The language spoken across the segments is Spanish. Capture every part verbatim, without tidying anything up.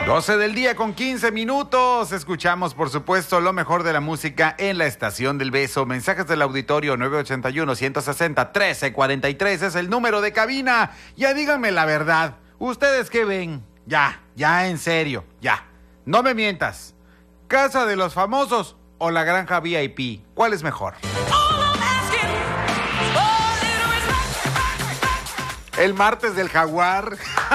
doce del día con quince minutos. Escuchamos, por supuesto, lo mejor de la música en la Estación del Beso. Mensajes del auditorio nueve ochenta y uno, ciento sesenta, trece cuarenta y tres es el número de cabina. Ya díganme la verdad. ¿Ustedes qué ven? Ya, ya en serio, ya. No me mientas. ¿Casa de los Famosos o la Granja V I P? ¿Cuál es mejor? El martes del Jaguar.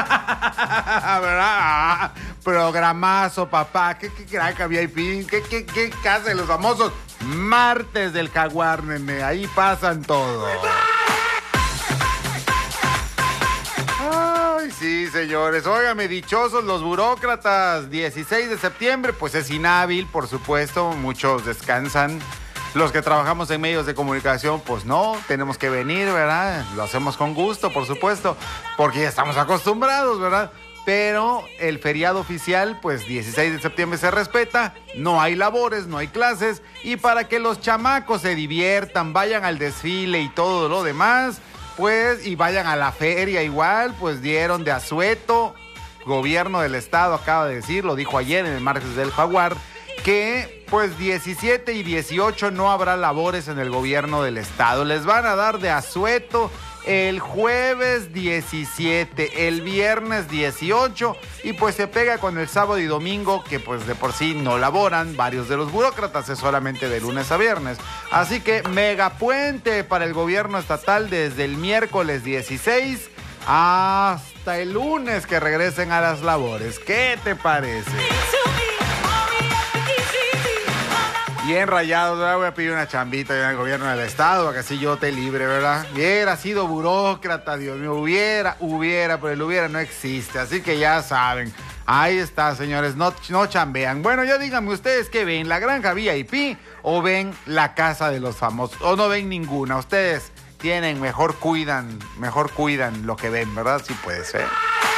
¿Verdad? Programazo, papá. ¿Qué, qué Granja V I P? ¿Qué, qué, qué Casa de los Famosos? Martes del Jaguar, nene. Ahí pasan todo. Ay, sí, señores. Óigame, dichosos los burócratas. dieciséis de septiembre, pues es inhábil, por supuesto. Muchos descansan. Los que trabajamos en medios de comunicación, pues no, tenemos que venir, ¿verdad? Lo hacemos con gusto, por supuesto, porque ya estamos acostumbrados, ¿verdad? Pero el feriado oficial, pues dieciséis de septiembre se respeta, no hay labores, no hay clases, y para que los chamacos se diviertan, vayan al desfile y todo lo demás, pues, y vayan a la feria igual, pues dieron de asueto, gobierno del estado acaba de decir, lo dijo ayer en el martes del Jaguar, que pues diecisiete y dieciocho no habrá labores en el gobierno del estado. Les van a dar de asueto el jueves diecisiete, el viernes dieciocho y pues se pega con el sábado y domingo que pues de por sí no laboran varios de los burócratas, es solamente de lunes a viernes. Así que megapuente para el gobierno estatal desde el miércoles dieciséis hasta el lunes que regresen a las labores. ¿Qué te parece? Bien rayado, ¿verdad? Voy a pedir una chambita en el gobierno del estado, para que así yo te libre, ¿verdad? Hubiera sido burócrata, Dios mío, hubiera, hubiera, pero el hubiera no existe, así que ya saben. Ahí está, señores, no, no chambean. Bueno, ya díganme ustedes qué ven, la Granja V I P o ven la Casa de los Famosos, o no ven ninguna. Ustedes tienen, mejor cuidan, mejor cuidan lo que ven, ¿verdad? Sí puede ser.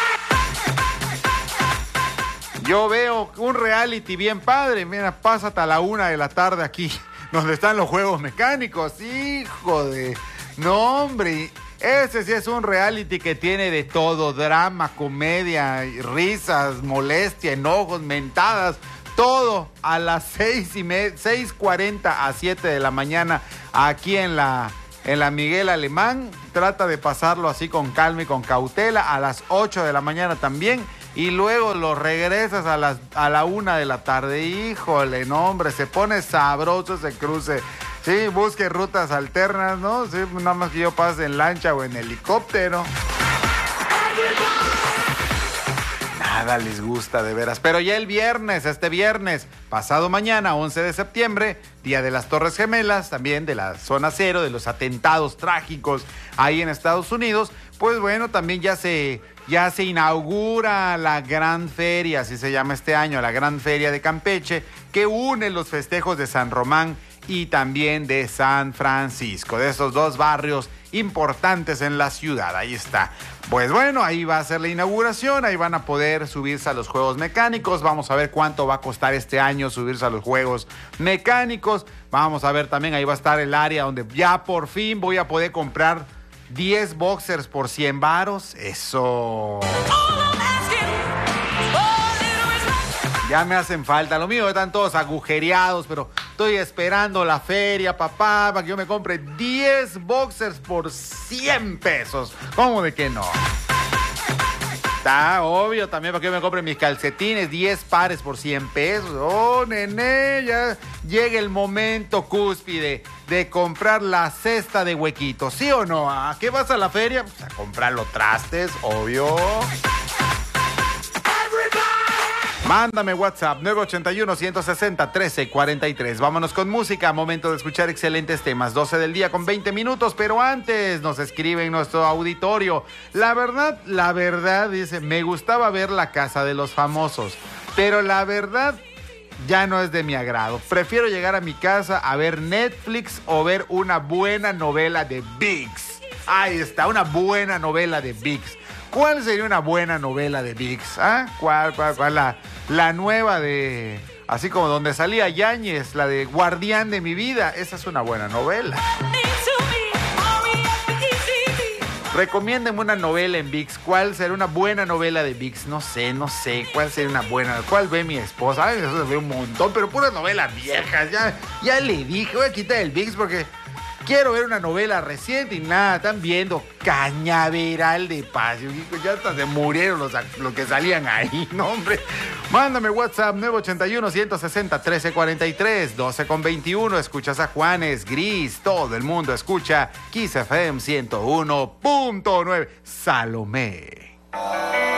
Yo veo un reality bien padre, mira, pasa hasta la una de la tarde aquí, donde están los juegos mecánicos, hijo de... No, hombre, ese sí es un reality que tiene de todo, drama, comedia, risas, molestia, enojos, mentadas, todo a las seis y me... seis cuarenta a siete de la mañana, aquí en la... En la Miguel Alemán, trata de pasarlo así con calma y con cautela, a las ocho de la mañana también, y luego lo regresas a, las, a la una de la tarde. Híjole, no hombre, se pone sabroso ese cruce. Sí, busque rutas alternas, ¿no? Sí, nada más que yo pase en lancha o en helicóptero. Nada les gusta, de veras. Pero ya el viernes, este viernes, pasado mañana, once de septiembre, Día de las Torres Gemelas, también de la zona cero, de los atentados trágicos ahí en Estados Unidos, pues bueno, también ya se, ya se inaugura la Gran Feria, así se llama este año, la Gran Feria de Campeche, que une los festejos de San Román y también de San Francisco, de esos dos barrios importantes en la ciudad. Ahí está. Pues bueno, ahí va a ser la inauguración, ahí van a poder subirse a los juegos mecánicos, vamos a ver cuánto va a costar este año subirse a los juegos mecánicos, vamos a ver también, ahí va a estar el área donde ya por fin voy a poder comprar diez boxers por cien varos, eso... Ya me hacen falta, lo mío están todos agujereados, pero estoy esperando la feria, papá, para que yo me compre diez boxers por cien pesos. ¿Cómo de que no? Está obvio también para que yo me compre mis calcetines, diez pares por cien pesos. Oh, nene, ya llega el momento cúspide de comprar la cesta de huequitos, ¿sí o no? ¿A qué vas a la feria? Pues a comprar los trastes, obvio. Mándame WhatsApp nueve ochenta y uno, ciento sesenta, trece cuarenta y tres. Vámonos con música, momento de escuchar excelentes temas. doce del día con veinte minutos, pero antes nos escribe en nuestro auditorio. La verdad, la verdad, dice, me gustaba ver La Casa de los Famosos, pero la verdad ya no es de mi agrado. Prefiero llegar a mi casa a ver Netflix o ver una buena novela de ViX. Ahí está, una buena novela de ViX. ¿Cuál sería una buena novela de ViX? ¿Ah? ¿Cuál, cuál, cuál? La, la nueva de... Así como donde salía Yáñez, la de Guardián de mi vida. Esa es una buena novela. Recomiéndenme una novela en ViX. ¿Cuál será una buena novela de ViX? No sé, no sé. ¿Cuál sería una buena? ¿Cuál ve mi esposa? Ay, eso se ve un montón, pero puras novelas viejas. Ya, ya le dije, voy a quitar el ViX porque quiero ver una novela reciente y nada. Están viendo Cañaveral de Paz. Yo digo, ya hasta se murieron los, los que salían ahí, no, hombre. Mándame WhatsApp nueve ocho uno, uno seis cero, trece cuarenta y tres, doce con veintiuno. Escuchas a Juanes, Gris, todo el mundo escucha Kiss F M ciento uno punto nueve. Salomé.